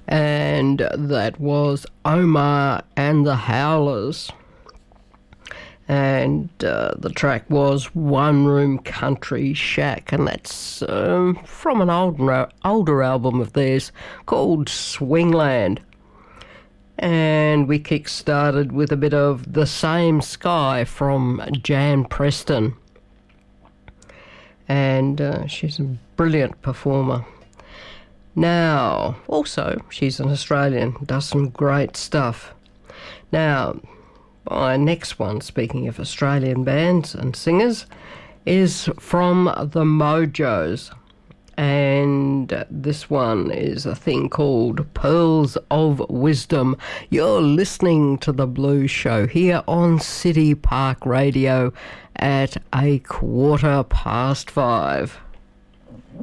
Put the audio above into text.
and that was Omar and the Howlers. And the track was One Room Country Shack, and that's from an older album of theirs called Swingland. And we kick-started with a bit of The Same Sky from Jan Preston. And she's a brilliant performer. Now, also, she's an Australian, does some great stuff. Now, my next one, speaking of Australian bands and singers, is from the Mojos. And this one is a thing called Pearls of Wisdom. You're listening to The Blues Show here on City Park Radio at 5:15.